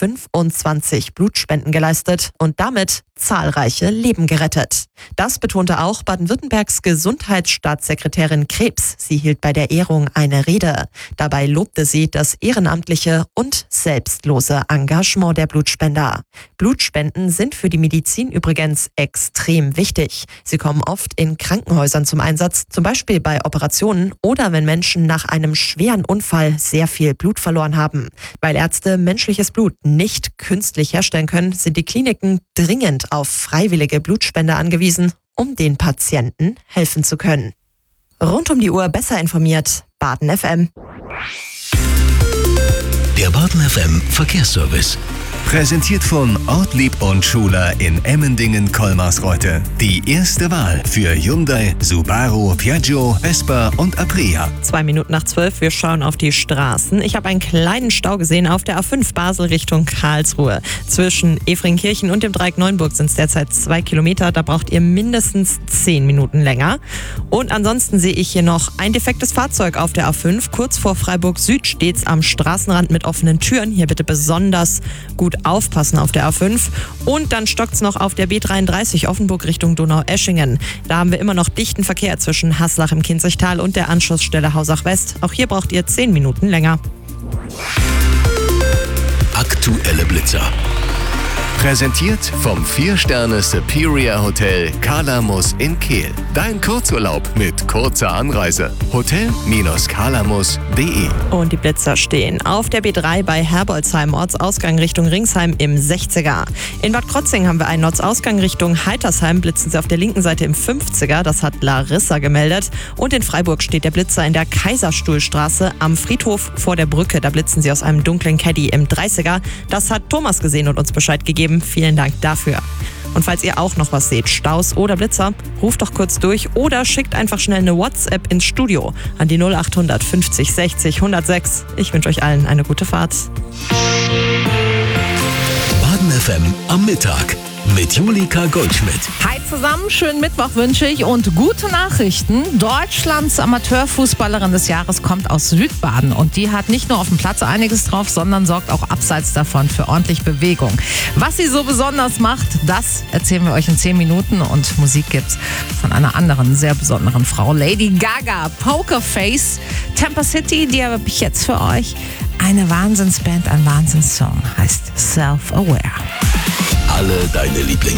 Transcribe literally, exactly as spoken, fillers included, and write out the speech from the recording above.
fünfundzwanzig Blutspenden geleistet und damit zahlreiche Leben gerettet. Das betonte auch Baden-Württembergs Gesundheitsstaatssekretärin Krebs. Sie hielt bei der Ehrung eine Rede. Dabei lobte sie das ehrenamtliche und selbstlose Engagement der Blutspender. Blutspenden sind für die Medizin übrigens extrem wichtig. Sie kommen oft in Krankenhäusern zum Einsatz, zum Beispiel bei Operationen oder wenn Menschen nach einem schweren Unfall sehr viel Blut verloren haben. Weil Ärzte menschliches Blut nicht künstlich herstellen können, sind die Kliniken dringend auf freiwillige Blutspender angewiesen, um den Patienten helfen zu können. Rund um die Uhr besser informiert, Baden F M. Der Baden F M Verkehrsservice. Präsentiert von Ortlieb und Schuler in Emmendingen-Kolmarsreuth. Die erste Wahl für Hyundai, Subaru, Piaggio, Vespa und Aprea. Zwei Minuten nach zwölf, wir schauen auf die Straßen. Ich habe einen kleinen Stau gesehen auf der A fünf Basel Richtung Karlsruhe. Zwischen Efringkirchen und dem Dreieck Neuenburg sind es derzeit zwei Kilometer. Da braucht ihr mindestens zehn Minuten länger. Und ansonsten sehe ich hier noch ein defektes Fahrzeug auf der A fünf. Kurz vor Freiburg Süd steht es am Straßenrand mit offenen Türen. Hier bitte besonders gut aufpassen auf der A fünf. Und dann stockt es noch auf der B dreiunddreißig Offenburg Richtung Donau-Eschingen. Da haben wir immer noch dichten Verkehr zwischen Haslach im Kinzigtal und der Anschlussstelle Hausach West. Auch hier braucht ihr zehn Minuten länger. Aktuelle Blitzer. Präsentiert vom vier Sterne Superior Hotel Kalamus in Kehl. Dein Kurzurlaub mit kurzer Anreise. Hotel Kalamus punkt de. Und die Blitzer stehen auf der B drei bei Herbolzheim, Ortsausgang Richtung Ringsheim im sechziger. In Bad Krotzing haben wir einen Ortsausgang Richtung Heitersheim, blitzen sie auf der linken Seite im fünfziger. Das hat Larissa gemeldet. Und in Freiburg steht der Blitzer in der Kaiserstuhlstraße am Friedhof vor der Brücke. Da blitzen sie aus einem dunklen Caddy im dreißiger. Das hat Thomas gesehen und uns Bescheid gegeben. Vielen Dank dafür. Und falls ihr auch noch was seht, Staus oder Blitzer, ruft doch kurz durch oder schickt einfach schnell eine WhatsApp ins Studio an die null achthundert fünfzig sechzig hundertsechs. Ich wünsche euch allen eine gute Fahrt. Baden F M am Mittag mit Julika Goldschmidt. Hi zusammen, schönen Mittwoch wünsche ich und gute Nachrichten. Deutschlands Amateurfußballerin des Jahres kommt aus Südbaden und die hat nicht nur auf dem Platz einiges drauf, sondern sorgt auch abseits davon für ordentlich Bewegung. Was sie so besonders macht, das erzählen wir euch in zehn Minuten und Musik gibt's von einer anderen sehr besonderen Frau, Lady Gaga, Pokerface, Tampa City, die habe ich jetzt für euch. Eine Wahnsinnsband, ein Wahnsinnssong, heißt Self-Aware. Alle deine Lieblings